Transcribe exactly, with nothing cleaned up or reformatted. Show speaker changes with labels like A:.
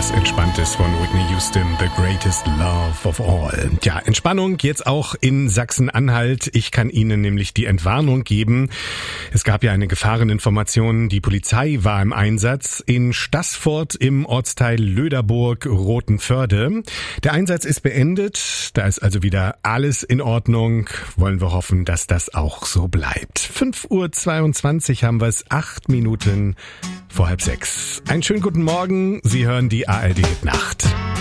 A: Was Entspanntes von Whitney Houston, The Greatest Love of All. Ja, Entspannung jetzt auch in Sachsen-Anhalt. Ich kann Ihnen nämlich die Entwarnung geben. Es gab ja eine Gefahreninformation. Die Polizei war im Einsatz in Staßfurt im Ortsteil Löderburg-Rothenförde. Der Einsatz ist beendet. Da ist also wieder alles in Ordnung. Wollen wir hoffen, dass das auch so bleibt. fünf Uhr zweiundzwanzig haben wir es, acht Minuten vor halb sechs. Einen schönen guten Morgen. Sie hören die A R D Nacht.